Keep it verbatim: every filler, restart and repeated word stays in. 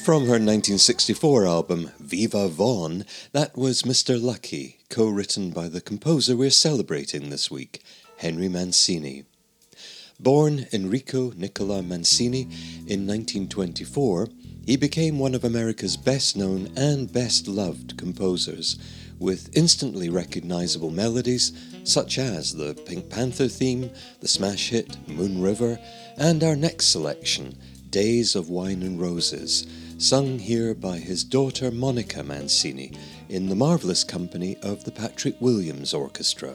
From her nineteen sixty-four album Viva Vaughan, that was Mister Lucky, co-written by the composer we're celebrating this week, Henry Mancini. Born Enrico Nicola Mancini in nineteen twenty-four, he became one of America's best-known and best-loved composers, with instantly recognizable melodies such as the Pink Panther theme, the smash hit Moon River, and our next selection, Days of Wine and Roses, sung here by his daughter Monica Mancini in the marvellous company of the Patrick Williams Orchestra.